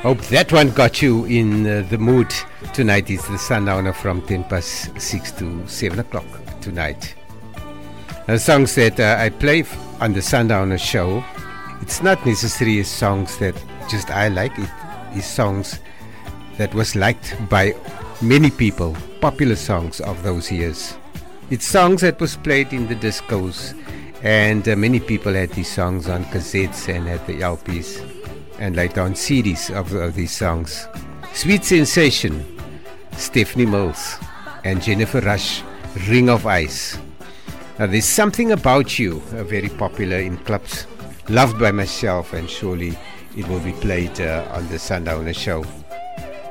Hope that one got you in the mood. Tonight is the Sundowner from 10 past 6 to 7 o'clock tonight. The songs that I play on the Sundowner show, it's not necessarily songs that just I like. It is songs that was liked by many people, popular songs of those years. It's songs that was played in the discos, and many people had these songs on cassettes and had the LPs. And later on CDs of these songs. Sweet Sensation, Stephanie Mills, and Jennifer Rush, Ring of Ice. Now there's Something About You, very popular in clubs, loved by myself, and surely it will be played on the Sundowner show.